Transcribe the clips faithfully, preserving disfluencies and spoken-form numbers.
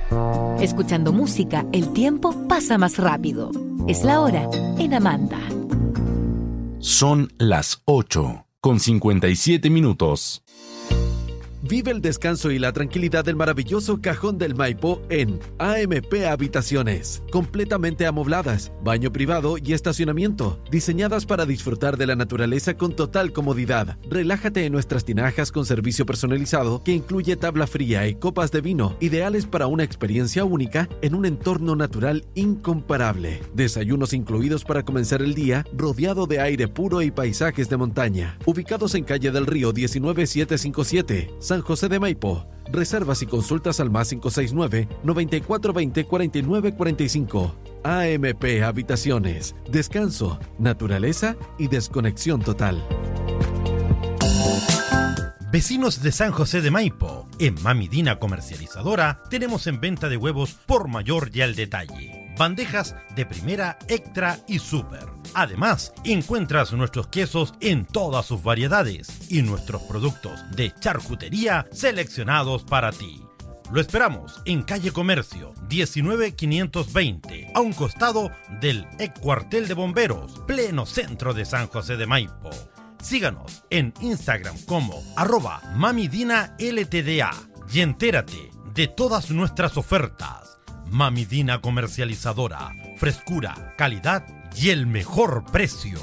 Escuchando música, el tiempo pasa más rápido. Es la hora en Amanda. Son las ocho con cincuenta y siete minutos. Vive el descanso y la tranquilidad del maravilloso Cajón del Maipo en A M P Habitaciones. Completamente amobladas, baño privado y estacionamiento. Diseñadas para disfrutar de la naturaleza con total comodidad. Relájate en nuestras tinajas con servicio personalizado que incluye tabla fría y copas de vino. Ideales para una experiencia única en un entorno natural incomparable. Desayunos incluidos para comenzar el día rodeado de aire puro y paisajes de montaña. Ubicados en Calle del Río diecinueve mil setecientos cincuenta y siete. San José de Maipo. Reservas y consultas al más cinco seis nueve, noventa y cuatro veinte, cuarenta y nueve cuarenta y cinco. A M P Habitaciones. Descanso, naturaleza y desconexión total. Vecinos de San José de Maipo, en Mami Dina Comercializadora tenemos en venta de huevos por mayor y al detalle. Bandejas de primera, extra y super. Además, encuentras nuestros quesos en todas sus variedades y nuestros productos de charcutería seleccionados para ti. Lo esperamos en Calle Comercio diecinueve mil quinientos veinte, a un costado del ex cuartel de bomberos, pleno centro de San José de Maipo. Síganos en Instagram como arroba mamidina ltda y entérate de todas nuestras ofertas. Mami Dina Comercializadora, frescura, calidad y el mejor precio.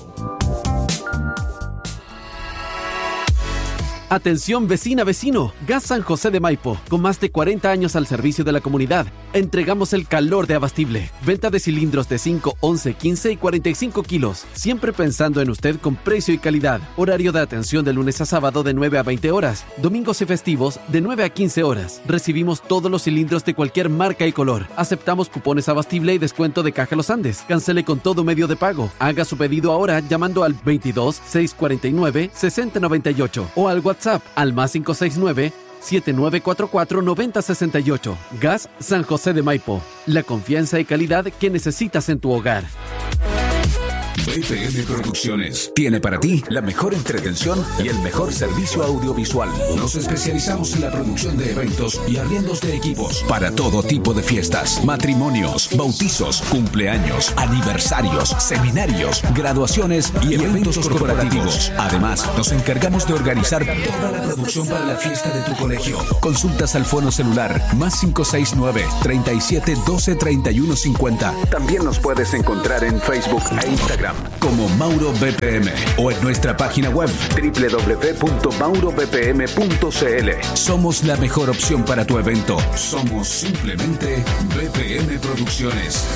Atención vecina, vecino, Gas San José de Maipo, con más de cuarenta años al servicio de la comunidad. Entregamos el calor de Abastible. Venta de cilindros de cinco, once, quince y cuarenta y cinco kilos. Siempre pensando en usted con precio y calidad. Horario de atención de lunes a sábado de nueve a veinte horas. Domingos y festivos de nueve a quince horas. Recibimos todos los cilindros de cualquier marca y color. Aceptamos cupones Abastible y descuento de Caja Los Andes. Cancele con todo medio de pago. Haga su pedido ahora llamando al veintidós, seiscientos cuarenta y nueve, sesenta noventa y ocho o al WhatsApp al más cinco seis nueve, siete nueve cuatro cuatro, nueve cero seis ocho. Gas San José de Maipo. La confianza y calidad que necesitas en tu hogar. B P M Producciones tiene para ti la mejor entretención y el mejor servicio audiovisual. Nos especializamos en la producción de eventos y arriendos de equipos para todo tipo de fiestas, matrimonios, bautizos, cumpleaños, aniversarios, seminarios, graduaciones y eventos corporativos. Además, nos encargamos de organizar toda la producción para la fiesta de tu colegio. Consultas al fono celular más cinco seis nueve, treinta y siete, doce, treinta y uno cincuenta. También nos puedes encontrar en Facebook e Instagram como Mauro B P M o en nuestra página web doble u doble u doble u punto mauro b p m punto c l. Somos la mejor opción para tu evento. Somos simplemente B P M Producciones.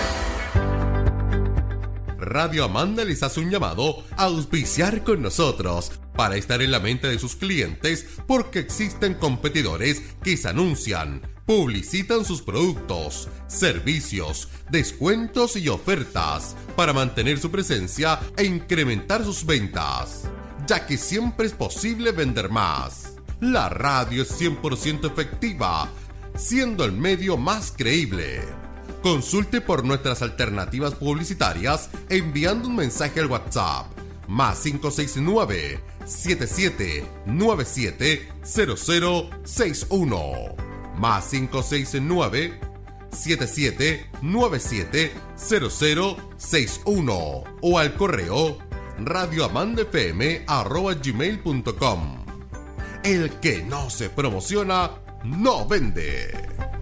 Radio Amanda les hace un llamado a auspiciar con nosotros para estar en la mente de sus clientes, porque existen competidores que se anuncian, publicitan sus productos, servicios, descuentos y ofertas para mantener su presencia e incrementar sus ventas, ya que siempre es posible vender más. La radio es cien por ciento efectiva, siendo el medio más creíble. Consulte por nuestras alternativas publicitarias enviando un mensaje al WhatsApp más cinco seis nueve, siete siete nueve siete, cero cero seis uno más cinco seis nueve, siete siete nueve siete, cero cero seis uno o al correo radioamandafm arroba gmail punto com. El que no se promociona no vende.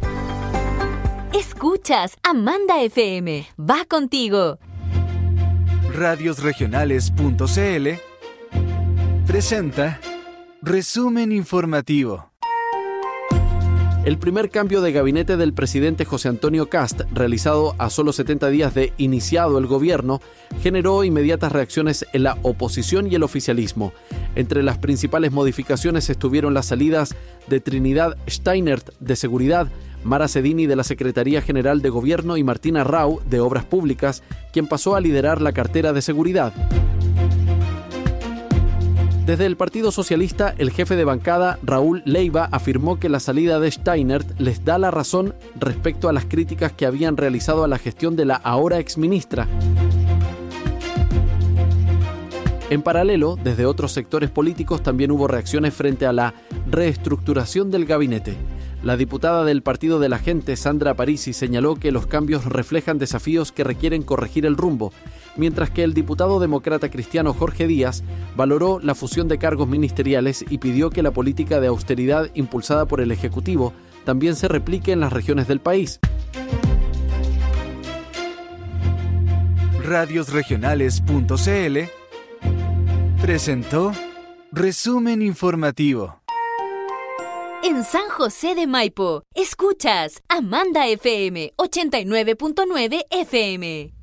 Escuchas Amanda F M. Va contigo. radios regionales punto c l presenta Resumen Informativo. El primer cambio de gabinete del presidente José Antonio Kast, realizado a solo setenta días de iniciado el gobierno, generó inmediatas reacciones en la oposición y el oficialismo. Entre las principales modificaciones estuvieron las salidas de Trinidad Steinert de Seguridad, Mara Cedini de la Secretaría General de Gobierno y Martina Rau de Obras Públicas, quien pasó a liderar la cartera de Seguridad. Desde el Partido Socialista, el jefe de bancada, Raúl Leiva, afirmó que la salida de Steinert les da la razón respecto a las críticas que habían realizado a la gestión de la ahora exministra. En paralelo, desde otros sectores políticos también hubo reacciones frente a la reestructuración del gabinete. La diputada del Partido de la Gente, Sandra Parisi, señaló que los cambios reflejan desafíos que requieren corregir el rumbo, mientras que el diputado demócrata cristiano Jorge Díaz valoró la fusión de cargos ministeriales y pidió que la política de austeridad impulsada por el Ejecutivo también se replique en las regiones del país. radiosregionales punto c l presentó Resumen Informativo. En San José de Maipo, escuchas Amanda F M ochenta y nueve punto nueve F M.